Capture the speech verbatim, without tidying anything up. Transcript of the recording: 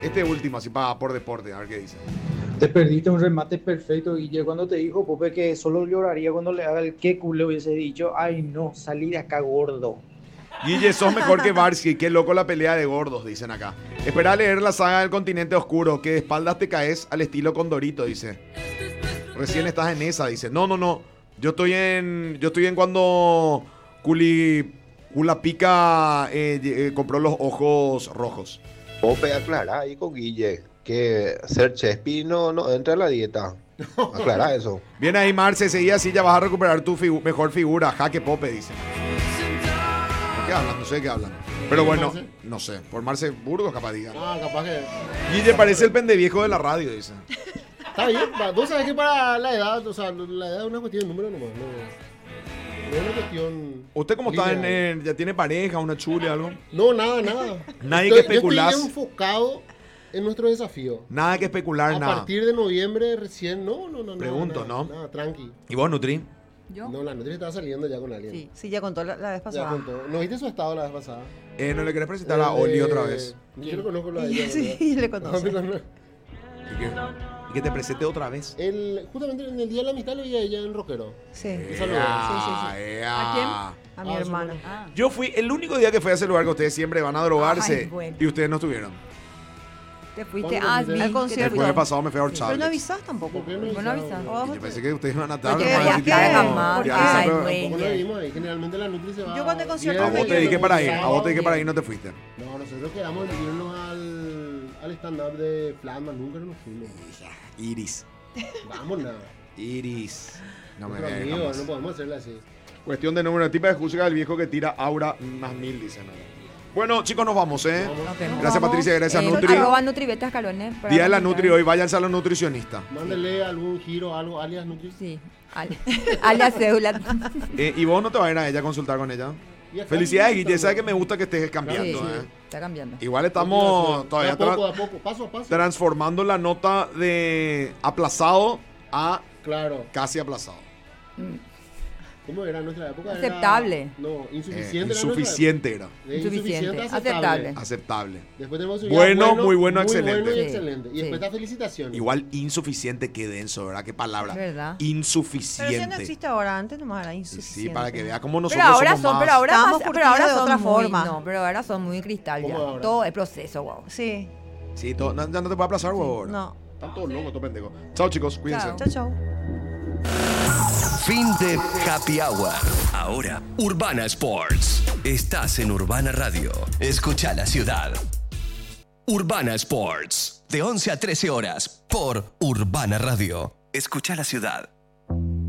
Este último, así para por deporte, a ver qué dice. Te perdiste un remate perfecto, Guille, cuando te dijo Pope que solo lloraría cuando le haga el que le hubiese dicho, ay no, salí de acá gordo. Guille, sos mejor que Barsky, qué loco la pelea de gordos, dicen acá. Espera a leer la saga del continente oscuro, que de espaldas te caes al estilo Condorito, dice. Recién estás en esa, dice. No, no, no. Yo estoy en. Yo estoy en cuando Culi. Culapica eh, eh, compró los ojos rojos. Pope, aclará ahí con Guille que ser Chespi no, no entra en la dieta. Aclará eso. Viene ahí Marce, seguía así, ya vas a recuperar tu figu- mejor figura. Jaque Pope, dice. ¿Por qué hablan? No sé de qué hablan. Pero bueno, no sé. Por Marce Burgos, capaz diga. Ah, capaz que. Guille parece el pendeviejo de la radio, dice. Está bien, pa- tú sabes que para la edad, o sea, la edad es una cuestión de número nomás, no, no es una cuestión. ¿Usted cómo está? En, lineal. en- ¿Ya tiene pareja, una chule, algo? No, nada, nada. Nadie Estoy- que especulás. Yo estoy enfocado en nuestro desafío. Nada que especular, A nada. partir de noviembre recién, no, no, no. Pregunto, nada, ¿no? Nada, tranqui. ¿Y vos, Nutri? ¿Yo? No, la Nutri estaba saliendo ya con alguien. Sí. Sí, ya contó la, la vez Ya pasada. contó. ¿No viste su estado la vez pasada? Eh, ¿No le querés presentar a Oli Eh, otra vez? Yo no conozco la de ella. Sí, le conoce. ¿verdad? No, no. ¿Y que, y que te presente otra vez. El, justamente en el día de la amistad le vi a ella en Rockero. Sí, Un saludo. Sí, sí, sí. Ea. ¿A quién? a mi Ah, hermana. Ah. Yo fui el único día que fui a ese lugar que ustedes siempre van a drogarse Ay, bueno. y ustedes no estuvieron. Te fuiste ¿Cuándo a fuiste? vi, Al que concierto. te El jueves fuiste. pasado me fui a Pero no Orchard. avisás tampoco. ¿Por qué no Bueno, avisaba, avisa. güey? Y yo pensé que ustedes iban a estar. Porque no van a ya decir que está, no. jamás. Ya Ay, avisá, pero- güey. Tampoco lo vimos ahí. Generalmente la Nutri se va. Yo cuando concierto A vos te Viernes, dije para ir, a sábado, vos te dije para ir, no te fuiste. No, nosotros quedamos en irnos al, al stand-up de Flatman, nunca nos fuimos. Iris. Vamos nada. Iris. No me Nuestro veas. amigo, jamás. no podemos hacerle así. Cuestión de número. Tipa de juzga del viejo que tira aura más mil, dicen. Bueno, chicos, nos vamos, ¿eh? Vamos. Nos vemos. Gracias, Patricia. Gracias, Eh, Nutri. Arroba Nutrivete Escalones. para Día de la comentar. Nutri hoy. Váyanse a los nutricionistas. Mándele algún giro, algo, alias Nutri. Sí. al- Alias cédula. Eh, ¿Y vos no te vas a ir a ella a consultar con ella? Y acá Felicidades, estamos Guille. Sabes que me gusta que estés Sí, cambiando, sí, ¿eh? está cambiando. Igual estamos todavía De a poco, tra- de a poco, paso a paso. transformando la nota de aplazado a Claro. casi aplazado. ¿Cómo era nuestra época? Era- Aceptable. no, Eh, insuficiente. era nuestra insuficiente era. época. De Insuficiente, a aceptable. Aceptable. Después tenemos subida Bueno, muy bueno, muy excelente. bueno y Sí, excelente. Y sí. después está felicitaciones. Igual insuficiente, qué denso, ¿verdad? Qué palabra. ¿Verdad? Pero Insuficiente. eso no existe ahora, antes nomás era Sí, insuficiente. sí, para que vea cómo Pero nosotros ahora somos son, más... pero ahora, Estamos pas- pero ahora curtidos de son otra muy- forma. No, pero ahora son muy cristal ya. ¿Cómo ahora? Todo el proceso, wow. Sí, Sí, todo- no, ya no te puede aplazar, huevo. no. Están todos locos, todos pendejos. Chao, chicos, cuídense. Chao. Chau, chau. Fin de Happy Hour. Ahora, Urbana Sports. Estás en Urbana Radio. Escucha la ciudad. Urbana Sports. De once a trece horas por Urbana Radio. Escucha la ciudad.